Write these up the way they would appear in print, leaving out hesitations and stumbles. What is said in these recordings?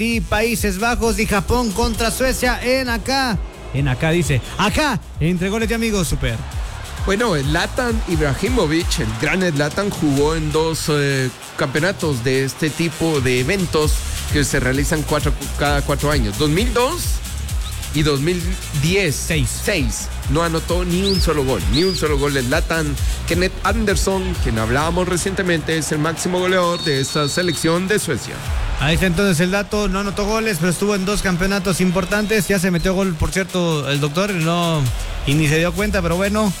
y Países Bajos y Japón contra Suecia acá entre goles de amigos, super. Bueno, el Zlatan Ibrahimovic, el gran Zlatan, jugó en dos campeonatos de este tipo de eventos que se realizan cada 4 años. 2002 y 2010. 6. No anotó ni un solo gol el Zlatan. Kenneth Anderson, quien hablábamos recientemente, es el máximo goleador de esta selección de Suecia. Ahí está entonces el dato, no anotó goles, pero estuvo en 2 campeonatos importantes. Ya se metió gol, por cierto, el doctor, y ni se dio cuenta, pero bueno.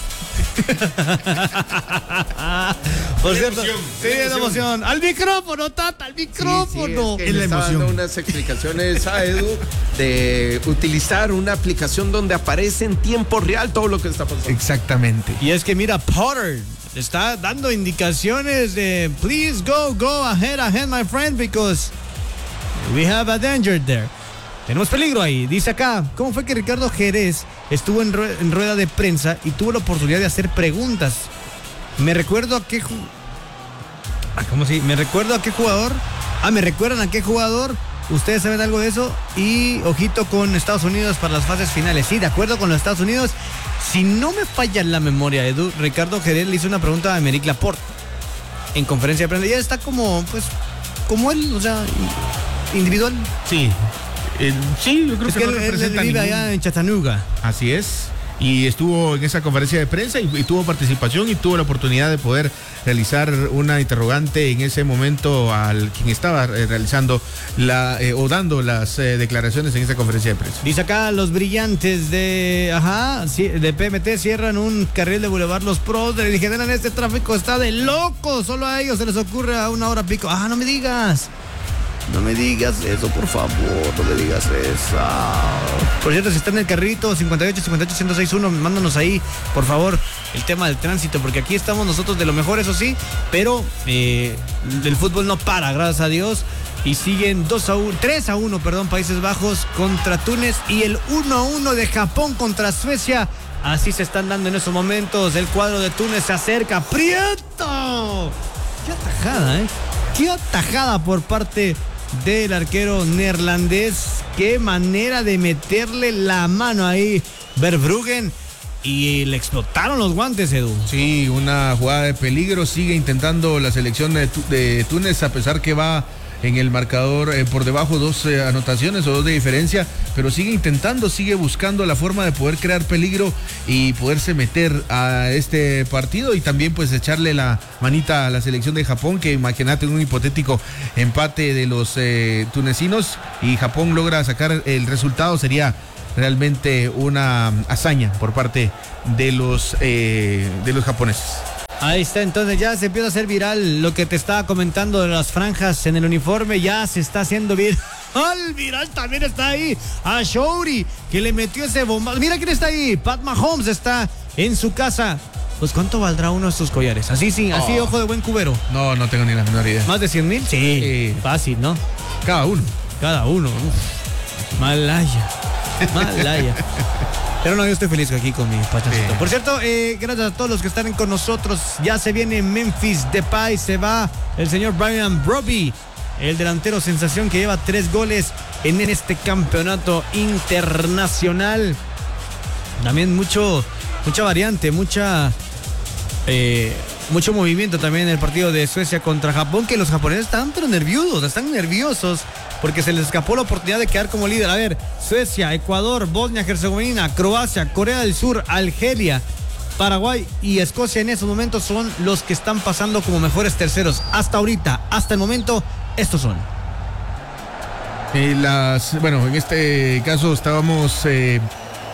Por cierto, sí, es emoción. Al micrófono, Tata, al micrófono. Sí, es que le estaba dando unas explicaciones a Edu de utilizar una aplicación donde aparece en tiempo real todo lo que está pasando. Exactamente. Y es que mira, Potter está dando indicaciones de please go ahead my friend, because we have a danger there. Tenemos peligro ahí. Dice acá, ¿cómo fue que Ricardo Jerez estuvo en rueda de prensa y tuvo la oportunidad de hacer preguntas? Me recuerdo a qué jugador. ¿Me recuerdan a qué jugador? ¿Ustedes saben algo de eso? Y ojito con Estados Unidos para las fases finales. Sí, de acuerdo con los Estados Unidos. Si no me falla la memoria, Edu, Ricardo Jerez le hizo una pregunta a Aymeric Laporte en conferencia de prensa. Ya está como él, o sea, individual. Sí. Sí, yo creo es que no él representa vive allá en Chattanooga. Así es. Y estuvo en esa conferencia de prensa y tuvo participación y tuvo la oportunidad de poder realizar una interrogante en ese momento al quien estaba realizando o dando las declaraciones en esa conferencia de prensa. Dice acá, los brillantes de PMT cierran un carril de Boulevard Los Pros. Le dijeron, este tráfico está de loco, solo a ellos se les ocurre a 1 hora pico. No me digas. No me digas eso, por favor, no me digas eso. Por cierto, si está en el carrito 58-58-1061, mándanos ahí, por favor, el tema del tránsito, porque aquí estamos nosotros de lo mejor, eso sí, pero el fútbol no para, gracias a Dios, y siguen 3-1, Países Bajos contra Túnez, y el 1-1 de Japón contra Suecia. Así se están dando en esos momentos. El cuadro de Túnez se acerca. ¡Prieto! ¡Qué atajada, ¡Qué atajada por parte del arquero neerlandés! ¡Qué manera de meterle la mano ahí, Verbruggen! Y le explotaron los guantes, Edu. Sí, una jugada de peligro. Sigue intentando la selección de Túnez, a pesar que va en el marcador por debajo 2 anotaciones o 2 de diferencia, pero sigue intentando, sigue buscando la forma de poder crear peligro y poderse meter a este partido, y también pues echarle la manita a la selección de Japón, que imagínate un hipotético empate de los tunecinos y Japón logra sacar el resultado, sería realmente una hazaña por parte de los japoneses. Ahí está, entonces ya se empieza a hacer viral lo que te estaba comentando de las franjas en el uniforme, ya se está haciendo viral también está ahí a Shouri, que le metió ese bombazo. Mira quién está ahí, Pat Mahomes está en su casa. Pues ¿cuánto valdrá uno de estos collares? Así sí, así ojo de buen cubero. No tengo ni la menor idea. ¿Más de 100,000? Sí, fácil, ¿no? Cada uno. Malaya. Pero no, yo estoy feliz aquí con mi pachacito. Por cierto, gracias a todos los que están con nosotros. Ya se viene Memphis Depay, se va el señor Brian Brobby, el delantero sensación que lleva 3 goles en este campeonato internacional. También mucha variante, mucho movimiento también en el partido de Suecia contra Japón, que los japoneses están nerviosos porque se les escapó la oportunidad de quedar como líder. A ver, Suecia, Ecuador, Bosnia-Herzegovina, Croacia, Corea del Sur, Argelia, Paraguay y Escocia en esos momentos son los que están pasando como mejores terceros. Hasta el momento, estos son. En este caso estábamos... ¿Qué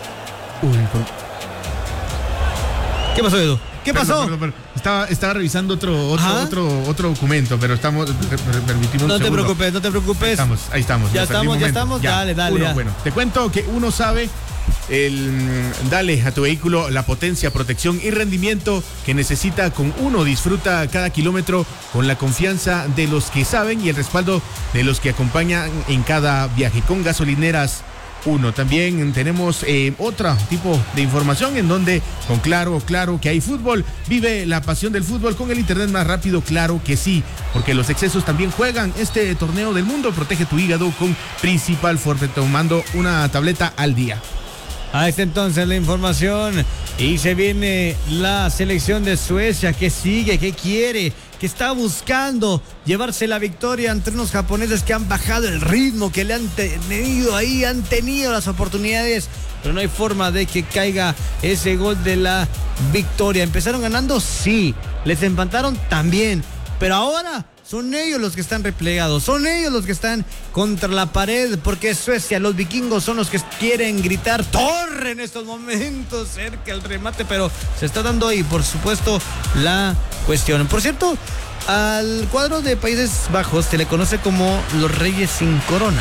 pasó, Edu? ¿Qué pasó? Perdón. Estaba revisando otro documento, pero permitimos un No te segundo. preocupes. Ahí estamos. Ya estamos. Dale. Bueno, te cuento que uno sabe dale a tu vehículo la potencia, protección y rendimiento que necesita. Con Uno disfruta cada kilómetro con la confianza de los que saben y el respaldo de los que acompañan en cada viaje. Con gasolineras 1. También tenemos otro tipo de información en donde con Claro que hay fútbol. Vive la pasión del fútbol con el internet más rápido, claro que sí, porque los excesos también juegan. Este torneo del mundo protege tu hígado con Principal Forte, tomando una tableta al día. Ahí está entonces la información. Y se viene la selección de Suecia que sigue, que quiere, que está buscando llevarse la victoria ante unos japoneses que han bajado el ritmo, que le han tenido ahí, han tenido las oportunidades, pero no hay forma de que caiga ese gol de la victoria. Empezaron ganando, sí, les empataron también, pero ahora son ellos los que están replegados, son ellos los que están contra la pared, porque Suecia, los vikingos son los que quieren gritar torre en estos momentos, cerca el remate, pero se está dando ahí, por supuesto, la cuestión. Por cierto, al cuadro de Países Bajos se le conoce como los Reyes sin Corona.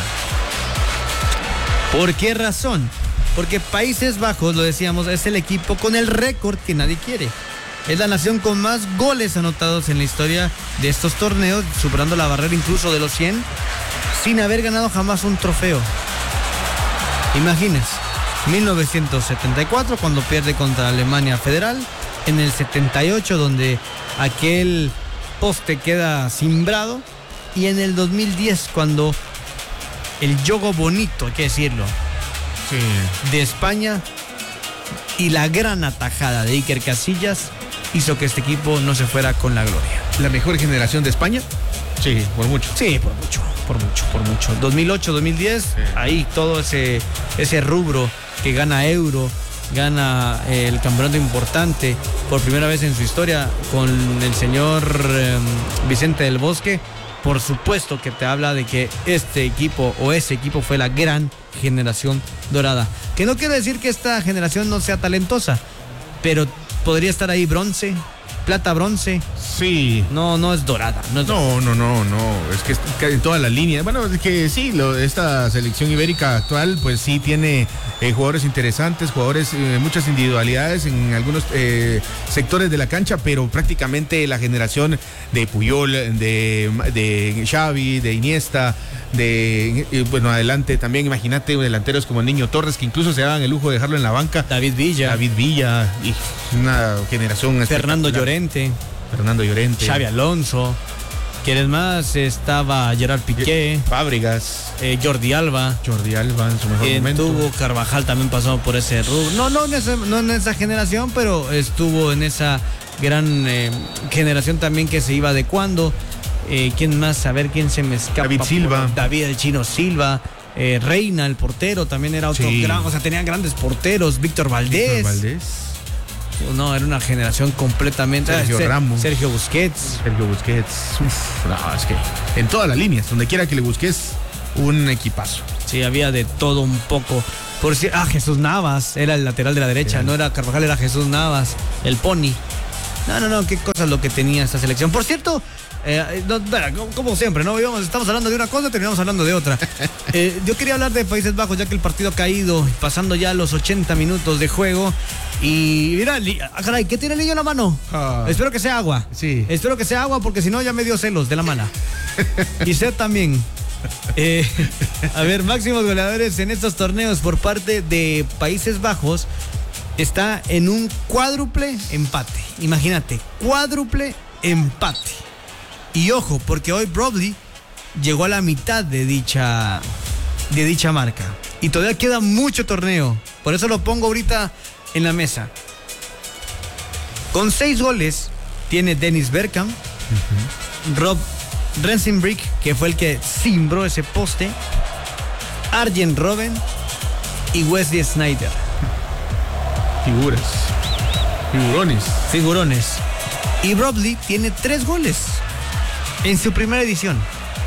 ¿Por qué razón? Porque Países Bajos, lo decíamos, es el equipo con el récord que nadie quiere. Es la nación con más goles anotados en la historia de estos torneos, superando la barrera incluso de los 100, sin haber ganado jamás un trofeo. Imagínense, 1974 cuando pierde contra Alemania Federal, en el 78 donde aquel poste queda cimbrado, y en el 2010 cuando el juego bonito, hay que decirlo, sí, de España y la gran atajada de Iker Casillas hizo que este equipo no se fuera con la gloria. ¿La mejor generación de España? Sí, por mucho. Sí, por mucho. 2008, 2010, sí. Ahí todo ese rubro que gana Euro, gana el campeonato importante por primera vez en su historia con el señor Vicente del Bosque. Por supuesto que te habla de que este equipo o ese equipo fue la gran generación dorada. Que no quiere decir que esta generación no sea talentosa, pero podría estar ahí bronce, plata, bronce. Sí. No es dorada. No. Es que en toda la línea. Bueno, es que sí, esta selección ibérica actual, pues sí tiene jugadores interesantes, muchas individualidades en algunos sectores de la cancha, pero prácticamente la generación de Puyol, de Xavi, de Iniesta, bueno, adelante también, imagínate, delanteros como el Niño Torres, que incluso se daban el lujo de dejarlo en la banca. David Villa, y una generación. Fernando Llorente, Xavi Alonso. ¿Quiénes más? Estaba Gerard Piqué, Fábregas, Jordi Alba en su mejor momento. Tuvo Carvajal, también pasó por ese rubro. No en esa generación, pero estuvo en esa gran generación también que se iba adecuando. ¿Quién más? A ver quién se me escapa. David Silva. David el Chino Silva. Reina, el portero, también era otro gran. O sea, tenían grandes porteros. Víctor Valdés. No, era una generación completamente. Sergio Busquets. Es que en todas las líneas, donde quiera que le busques, un equipazo. Sí, había de todo un poco. Jesús Navas era el lateral de la derecha. No era Carvajal, era Jesús Navas, el Pony. No, qué cosa lo que tenía esta selección. Por cierto, como siempre, ¿no? Estamos hablando de una cosa, terminamos hablando de otra. Yo quería hablar de Países Bajos, ya que el partido ha caído, pasando ya los 80 minutos de juego. Y mira, caray, ¿qué tiene el niño en la mano? Espero que sea agua. Sí. Espero que sea agua, porque si no ya me dio celos de la mala. Y sed también. A ver, máximos goleadores en estos torneos por parte de Países Bajos. Está en un cuádruple empate. Imagínate, cuádruple empate. Y ojo, porque hoy Brobbey llegó a la mitad de dicha marca. Y todavía queda mucho torneo. Por eso lo pongo ahorita en la mesa. Con 6 goles tiene Dennis Bergkamp, Rob Rensenbrink, que fue el que cimbró ese poste, Arjen Robben y Wesley Sneijder. Figurones. Y Brobbey tiene 3 goles en su primera edición.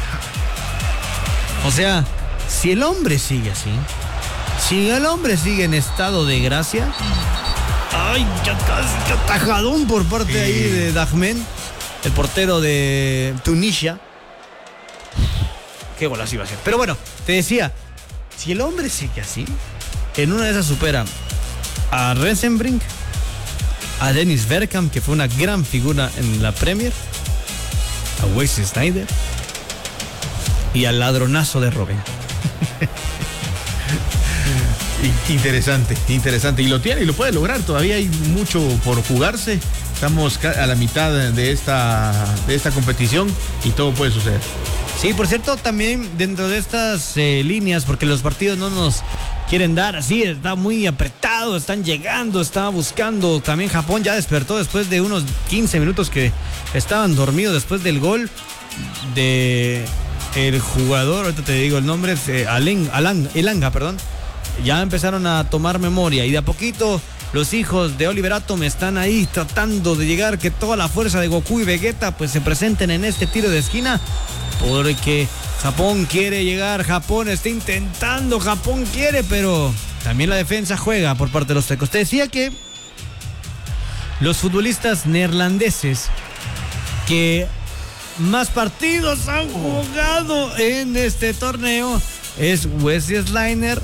O sea, si el hombre sigue así, si el hombre sigue en estado de gracia, ay, ya casi que atajadón por parte ahí de Dahmen, el portero de Tunisia. Qué golazo iba a ser. Pero bueno, te decía, si el hombre sigue así, en una de esas supera a Rensenbrink, a Dennis Bergkamp, que fue una gran figura en la Premier, a Wesley Sneijder y al ladronazo de Robben. Interesante. Y lo tiene y lo puede lograr. Todavía hay mucho por jugarse. Estamos a la mitad de esta competición y todo puede suceder. Sí, por cierto, también dentro de estas líneas, porque los partidos no nos quieren dar así, está muy apretado, están llegando, está buscando. También Japón ya despertó después de unos 15 minutos que estaban dormidos después del gol de el jugador, ahorita te digo el nombre, es Elanga, perdón. Ya empezaron a tomar memoria y de a poquito los hijos de Oliver Atom están ahí tratando de llegar, que toda la fuerza de Goku y Vegeta pues se presenten en este tiro de esquina, porque Japón quiere llegar, Japón está intentando, Japón quiere, pero también la defensa juega por parte de los tecos. Te decía que los futbolistas neerlandeses que más partidos han jugado en este torneo es Wesley Sneijder,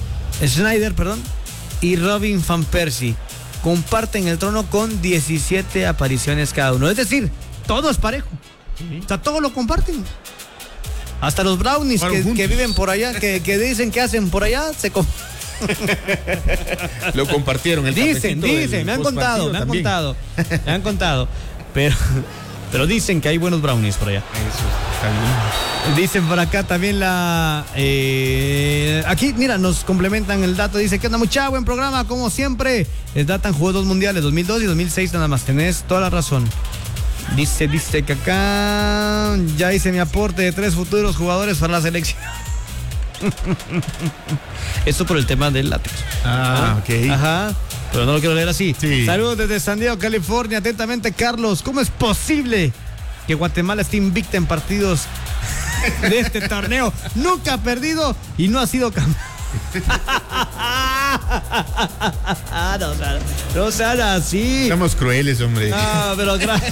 y Robin van Persie. Comparten el trono con 17 apariciones cada uno. Es decir, todo es parejo. O sea, todo lo comparten. Hasta los brownies que viven por allá, que dicen que hacen por allá, lo compartieron. Dicen, me han contado. Pero dicen que hay buenos brownies por allá. Eso está bien. Dicen por acá también aquí, mira, nos complementan el dato. Dice que anda mucha buen programa, como siempre. Zlatan jugó 2 mundiales, 2002 y 2006 nada más. Tenés toda la razón. Dice que acá ya hice mi aporte de 3 futuros jugadores para la selección. Esto por el tema del látex. Ok. Ajá. Pero no lo quiero leer así. Sí. Saludos desde San Diego, California. Atentamente, Carlos. ¿Cómo es posible que Guatemala esté invicta en partidos de este torneo? Nunca ha perdido y no ha sido campeón. No sean así. Estamos crueles, hombre. Pero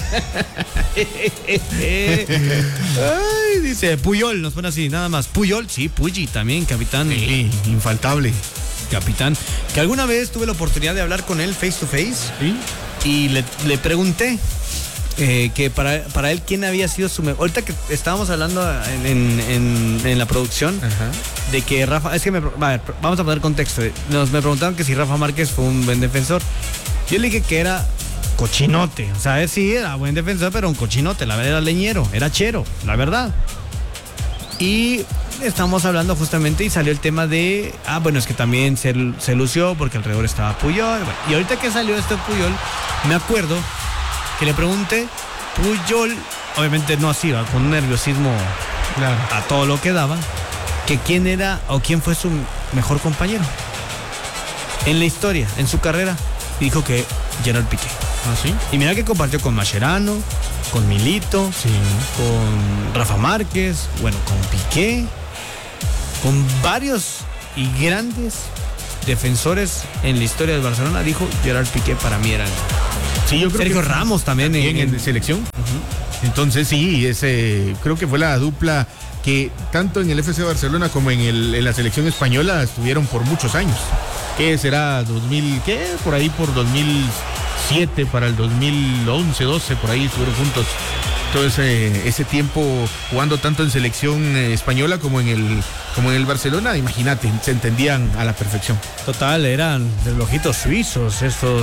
Ay, dice Puyol, nos pone así, nada más. Puyol, sí, Puyi también, capitán. Sí, infaltable. Capitán, que alguna vez tuve la oportunidad de hablar con él face to face. ¿Sí? Y le pregunté que para él quién había sido su mejor. Ahorita que estábamos hablando en la producción. Ajá. De que Rafa, es que vamos a poner contexto. Me preguntaron que si Rafa Márquez fue un buen defensor. Yo le dije que era cochinote. O sea, sí, era buen defensor, pero un cochinote. La verdad, era leñero, era chero, la verdad. Y estamos hablando justamente y salió el tema de, bueno, es que también se lució porque alrededor estaba Puyol. Bueno, y ahorita que salió este Puyol, me acuerdo que le pregunté, Puyol, obviamente no así, con un nerviosismo, claro, a todo lo que daba, que quién era o quién fue su mejor compañero en la historia, en su carrera, y dijo que Gerard Piqué. ¿Ah, sí? Y mira que compartió con Mascherano, con Milito, sí, con Rafa Márquez, bueno, con Piqué, con varios y grandes defensores en la historia del Barcelona. Dijo Gerard Piqué para mí era. Sí, yo creo Sergio que Ramos también en selección. Uh-huh. Entonces sí, creo que fue la dupla que tanto en el FC Barcelona como en la selección española estuvieron por muchos años. ¿Qué será? Por ahí por 2007 para el 2011, 12, por ahí estuvieron juntos todo ese tiempo jugando tanto en selección española como en el Barcelona. Imagínate, se entendían a la perfección. Total, eran relojitos suizos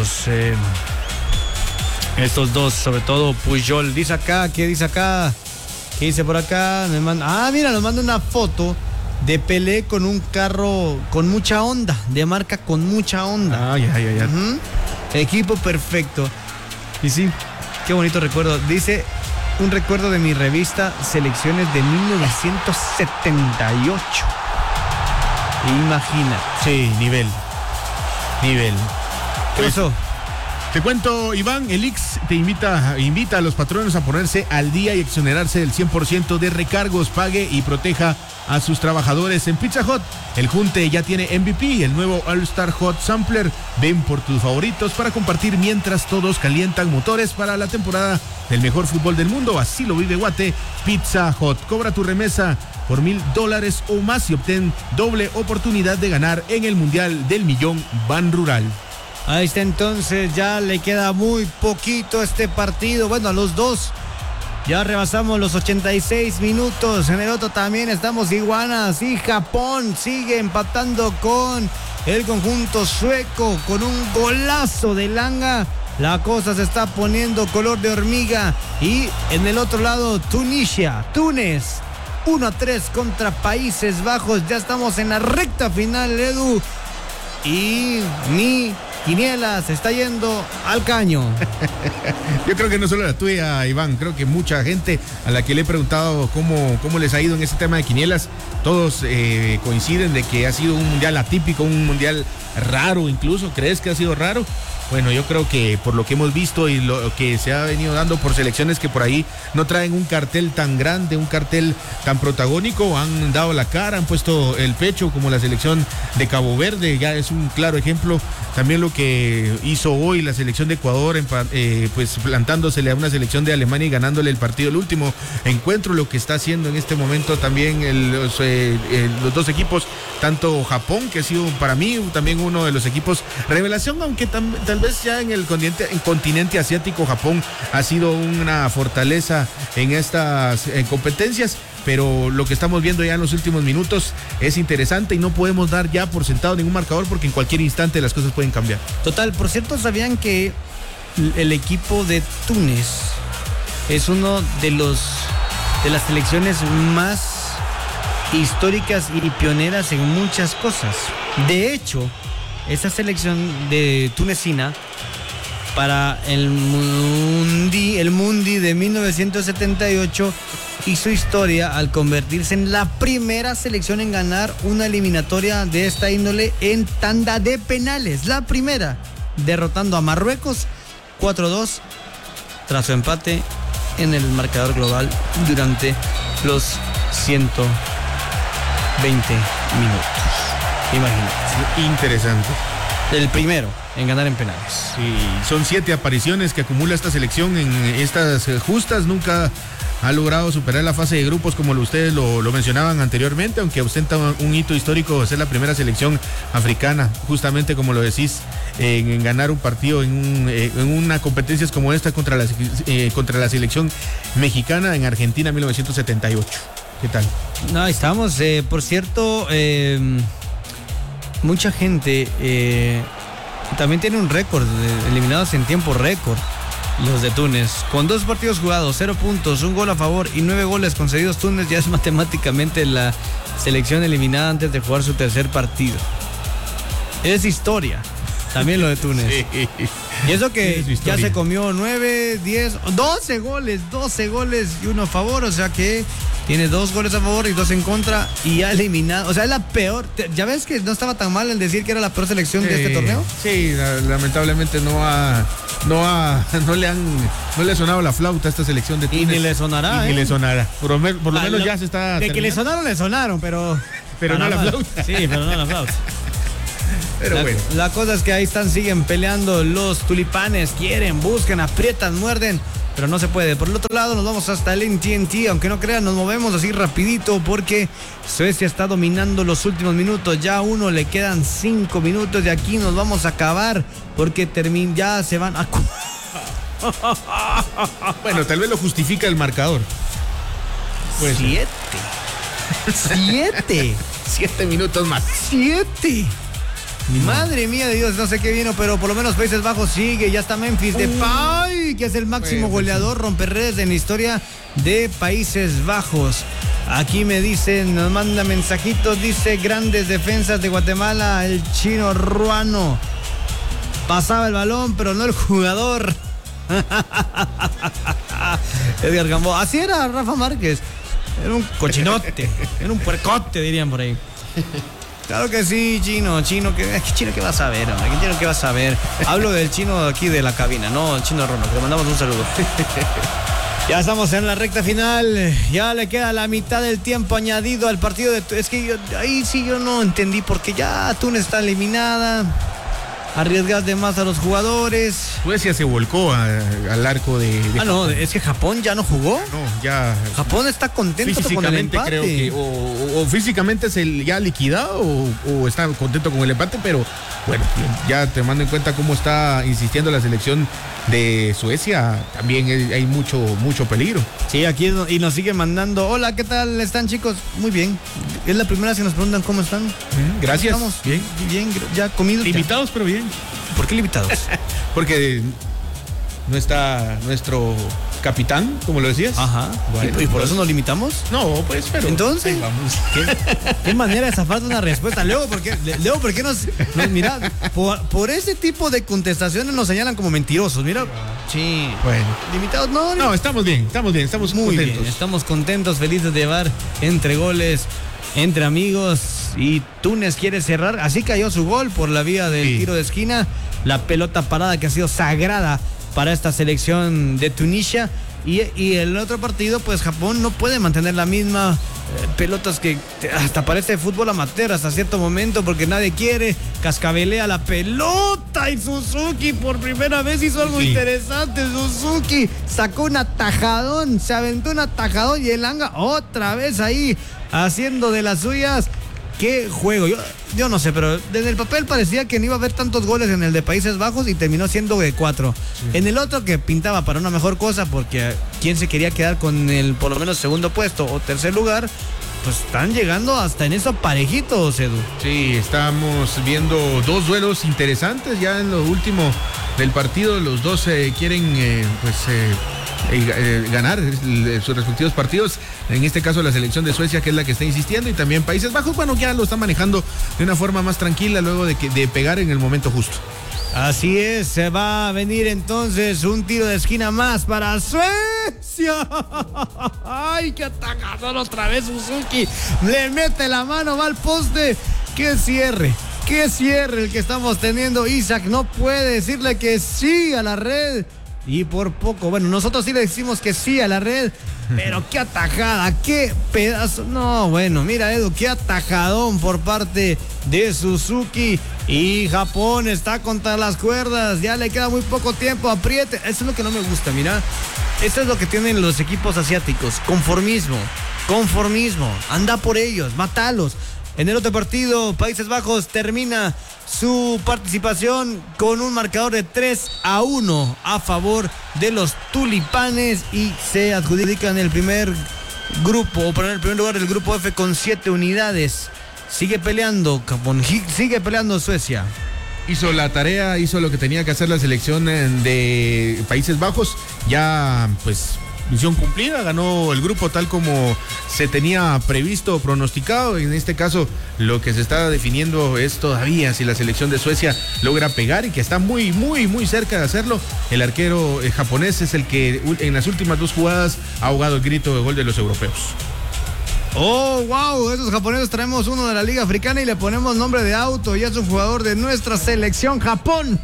estos dos, sobre todo Puyol. Dice acá, ¿qué dice acá? ¿Qué dice por acá? Mira, nos manda una foto de Pelé con un carro con mucha onda, de marca con mucha onda. Ya. Uh-huh. Equipo perfecto. Y sí, qué bonito recuerdo. Dice, un recuerdo de mi revista Selecciones de 1978. Imagina. Sí, nivel. ¿Qué pasó? Te cuento, Iván, el Ix te invita a los patronos a ponerse al día y exonerarse del 100% de recargos. Pague y proteja a sus trabajadores en Pizza Hut. El Junte ya tiene MVP, el nuevo All-Star Hot Sampler. Ven por tus favoritos para compartir mientras todos calientan motores para la temporada del mejor fútbol del mundo. Así lo vive Guate. Pizza Hut. Cobra tu remesa por $1,000 o más y obtén doble oportunidad de ganar en el Mundial del Millón Ban Rural. Ahí está, entonces ya le queda muy poquito a este partido. Bueno, a los dos. Ya rebasamos los 86 minutos. En el otro también estamos iguanas y Japón sigue empatando con el conjunto sueco con un golazo de Langa. La cosa se está poniendo color de hormiga. Y en el otro lado, Túnez 1-3 contra Países Bajos. Ya estamos en la recta final, Edu. Y mi quiniela se está yendo al caño. Yo creo que no solo la tuya, Iván, creo que mucha gente a la que le he preguntado cómo les ha ido en ese tema de quinielas, todos coinciden de que ha sido un mundial atípico, un mundial raro incluso. ¿Crees que ha sido raro? Bueno, yo creo que por lo que hemos visto y lo que se ha venido dando por selecciones que por ahí no traen un cartel tan grande, un cartel tan protagónico, han dado la cara, han puesto el pecho, como la selección de Cabo Verde, ya es un claro ejemplo. También lo que hizo hoy la selección de Ecuador, pues plantándosele a una selección de Alemania y ganándole el partido, el último encuentro, lo que está haciendo en este momento también los dos equipos, tanto Japón, que ha sido para mí también uno de los equipos revelación, aunque tal vez ya en el continente asiático Japón ha sido una fortaleza en estas competencias, pero lo que estamos viendo ya en los últimos minutos es interesante y no podemos dar ya por sentado ningún marcador porque en cualquier instante las cosas pueden cambiar. Total, por cierto, ¿sabían que el equipo de Túnez es uno de las selecciones más históricas y pioneras en muchas cosas? De hecho, esa selección de tunecina para el Mundi de 1978 hizo historia al convertirse en la primera selección en ganar una eliminatoria de esta índole en tanda de penales. La primera, derrotando a Marruecos 4-2 tras su empate en el marcador global durante los 120 minutos. Imagínate. Interesante. El primero en ganar en penales. Sí, son 7 apariciones que acumula esta selección en estas justas. Nunca ha logrado superar la fase de grupos como ustedes lo mencionaban anteriormente, aunque ostenta un hito histórico de ser la primera selección africana, justamente como lo decís, en ganar un partido en una competencia como esta contra la selección mexicana en Argentina 1978. ¿Qué tal? No, estamos, por cierto, mucha gente también tiene un récord de eliminados en tiempo récord. Los de Túnez, con 2 partidos jugados, 0 puntos, 1 gol a favor y 9 goles concedidos, Túnez ya es matemáticamente la selección eliminada antes de jugar su tercer partido. Es historia, también lo de Túnez. Sí. Y eso que ya se comió 9, 10, 12 goles y 1 a favor, o sea que tiene 2 goles a favor y 2 en contra y ha eliminado, o sea, es la peor. ¿Ya ves que no estaba tan mal el decir que era la peor selección de este torneo? Sí, lamentablemente no le ha sonado la flauta a esta selección de Túnez. Y ni le sonará. Ni le sonará. Por lo menos ya se está. De que le sonaron, pero no la flauta. Sí, pero no la flauta. Pero bueno. La cosa es que ahí siguen peleando los tulipanes, buscan, aprietan, muerden, pero no se puede. Por el otro lado nos vamos hasta el TNT, aunque no crean, nos movemos así rapidito porque Suecia está dominando los últimos minutos. Ya a uno le quedan 5 minutos y aquí nos vamos a acabar porque ya se van a... Bueno, tal vez lo justifica el marcador. Pues 7 minutos más. 7. Madre mía de Dios, no sé qué vino, pero por lo menos Países Bajos sigue. Ya está Memphis Depay, que es el máximo goleador, romperredes en la historia de Países Bajos. Aquí me dicen, nos manda mensajitos, dice: grandes defensas de Guatemala, el chino Ruano. Pasaba el balón, pero no el jugador. Edgar Gamboa. Así era Rafa Márquez. Era un cochinote, era un puercote, dirían por ahí. Claro que sí, Chino que vas a ver, hombre, Chino que vas a ver. Hablo del chino aquí de la cabina, no, el chino Rono, que le mandamos un saludo. Ya estamos en la recta final, ya le queda la mitad del tiempo añadido al partido de... Es que ahí sí yo no entendí porque ya Túnez está eliminada. arriesgas de más a los jugadores. Suecia se volcó al arco de no, es que Japón ya no jugó. No, ya. Japón está contento con el empate. Creo que o físicamente es ya liquidado o está contento con el empate, pero bueno, ya tomando en cuenta cómo está insistiendo la selección de Suecia, también hay mucho peligro. Sí, aquí y nos siguen mandando. Hola, ¿qué tal están, chicos? Muy bien. Es la primera vez que nos preguntan cómo están. Gracias. Estamos bien, ya comidos. Limitados, pero bien. ¿Por qué limitados? Porque no está nuestro capitán, como lo decías. Ajá. Bueno, ¿Y por eso nos limitamos? No, pues, pero. Entonces, vamos. ¿Qué manera de zafar de una respuesta? Luego, ¿por qué nos mira, por ese tipo de contestaciones nos señalan como mentirosos? Mira. Sí. Bueno. Limitados, no. No, estamos bien, estamos muy contentos. Bien, estamos contentos, felices de llevar entre goles, entre amigos. Y Túnez quiere cerrar. Así cayó su gol por la vía del tiro de esquina. La pelota parada que ha sido sagrada para esta selección de Tunisia. Y el otro partido, pues Japón no puede mantener la misma pelotas que hasta parece fútbol amateur hasta cierto momento, porque nadie quiere, cascabelea la pelota y Suzuki por primera vez hizo algo interesante. Suzuki sacó un atajadón, se aventó un atajadón y el Anga otra vez ahí haciendo de las suyas. Qué juego, yo no sé, pero desde el papel parecía que no iba a haber tantos goles en el de Países Bajos y terminó siendo de 4. Sí. En el otro que pintaba para una mejor cosa, porque quien se quería quedar con el por lo menos segundo puesto o tercer lugar, pues están llegando hasta en eso parejitos, Edu. Sí, estamos viendo dos duelos interesantes ya en lo último del partido. Los dos quieren ganar sus respectivos partidos. En este caso la selección de Suecia, que es la que está insistiendo, y también Países Bajos, bueno, ya lo está manejando de una forma más tranquila luego de pegar en el momento justo. Así es, se va a venir entonces un tiro de esquina más para Suecia. ¡Ay, qué atajador otra vez Suzuki! Le mete la mano, va al poste. ¡Qué cierre el que estamos teniendo! Isaac no puede decirle que sí a la red. Y por poco, bueno, nosotros sí le decimos que sí a la red, pero qué atajada, qué pedazo. No, bueno, mira, Edu, qué atajadón por parte de Suzuki. Y Japón está contra las cuerdas, ya le queda muy poco tiempo, apriete. Eso es lo que no me gusta, mira. Eso es lo que tienen los equipos asiáticos, conformismo, anda por ellos, mátalos. En el otro partido, Países Bajos termina su participación con un marcador de 3-1 a favor de los tulipanes y se adjudican el primer grupo, o para el primer lugar del grupo F con 7 unidades. Sigue peleando Japón, sigue peleando Suecia. Hizo la tarea, hizo lo que tenía que hacer la selección de Países Bajos. Ya, pues, misión cumplida, ganó el grupo tal como se tenía previsto o pronosticado. En este caso, lo que se está definiendo es todavía si la selección de Suecia logra pegar, y que está muy cerca de hacerlo. El arquero japonés es el que en las últimas 2 jugadas ha ahogado el grito de gol de los europeos. Oh, wow, esos japoneses traemos uno de la Liga Africana y le ponemos nombre de auto, y es un jugador de nuestra selección, Japón.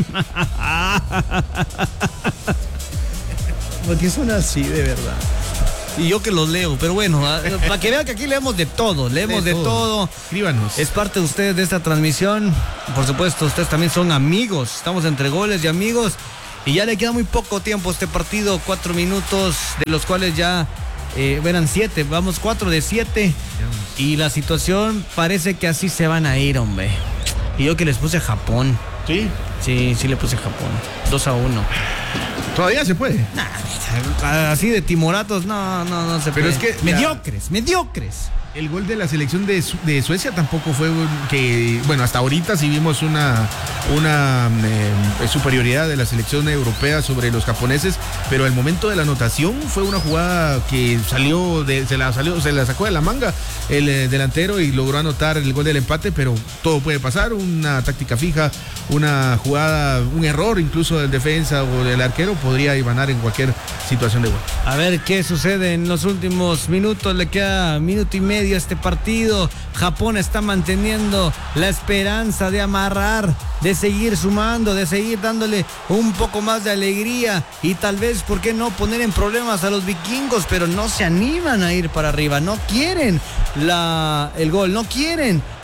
Porque son así, de verdad. Y yo que los leo, pero bueno, para que vean que aquí leemos de todo, de todo. Escríbanos. Es parte de ustedes de esta transmisión. Por supuesto, ustedes también son amigos. Estamos entre goles y amigos. Y ya le queda muy poco tiempo a este partido, 4 minutos, de los cuales ya eran 7. Vamos 4 de 7. Y la situación parece que así se van a ir, hombre. Y yo que les puse Japón. ¿Sí? Sí le puse Japón. 2-1. ¿Todavía se puede? Nah, así de timoratos, no se puede. Pero es que mediocres. El gol de la selección de Suecia tampoco fue que, bueno, hasta ahorita sí vimos una superioridad de la selección europea sobre los japoneses, pero al momento de la anotación fue una jugada que se la sacó de la manga el delantero y logró anotar el gol del empate, pero todo puede pasar, una táctica fija, una jugada, un error incluso del defensa o del arquero podría ibanar en cualquier situación de gol. A ver qué sucede en los últimos minutos, le queda minuto y medio a este partido. Japón está manteniendo la esperanza de amarrar, de seguir sumando, de seguir dándole un poco más de alegría y tal vez, ¿por qué no?, poner en problemas a los vikingos, pero no se animan a ir para arriba, no quieren el gol, no quieren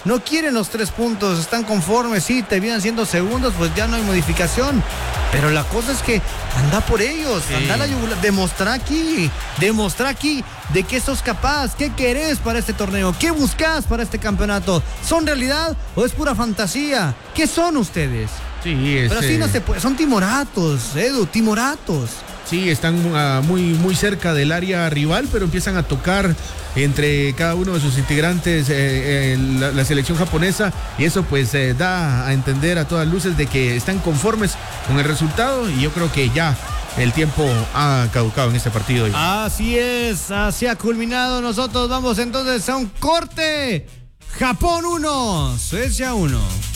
no quieren los 3 puntos, están conformes, sí, terminan siendo segundos, pues ya no hay modificación. Pero la cosa es que anda por ellos, anda la yugular, demostrar aquí de qué sos capaz, qué querés para este torneo, qué buscás para este campeonato. ¿Son realidad o es pura fantasía? ¿Qué son ustedes? Sí, pero así no se puede, son timoratos, Edu, timoratos. Sí, están muy cerca del área rival, pero empiezan a tocar entre cada uno de sus integrantes la selección japonesa, y eso pues da a entender a todas luces de que están conformes con el resultado, y yo creo que ya el tiempo ha caducado en este partido. Así es, así ha culminado. Nosotros vamos entonces a un corte. Japón 1, Suecia 1.